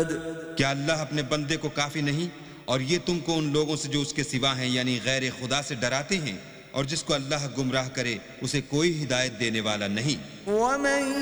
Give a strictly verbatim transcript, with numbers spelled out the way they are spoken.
क्या अल्लाह अपने बंदे को काफी नहीं? और ये तुमको उन लोगों से जो उसके सिवा हैं यानी गैर खुदा से डराते हैं, और जिसको अल्लाह गुमराह करे उसे कोई हिदायत देने वाला नहीं।